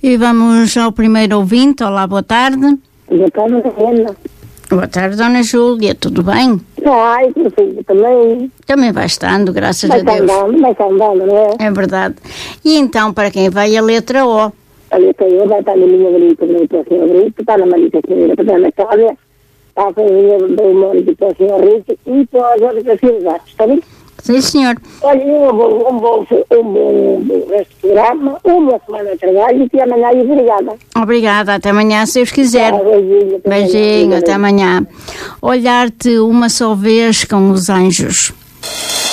E vamos ao primeiro ouvinte. Olá, boa tarde. Boa tarde, Ana. Boa tarde, Dona Júlia, tudo bem? Ai, meu filho também. Também vai estando, graças a Deus. Vai andando, não é? É verdade. E então, para quem vai a letra O? A letra O vai estar na minha gripe, na próxima gripe, está na Marita Senhora, está na Cádia, está a minha do Mónico para o Sr. Rito e para as outras cidades, está bem? Sim, senhor. Olha, um bom resto de programa, uma semana de trabalho e amanhã e obrigada. Obrigada, até amanhã, se Deus quiser. Beijinho, até amanhã. Olhar-te uma só vez com os anjos.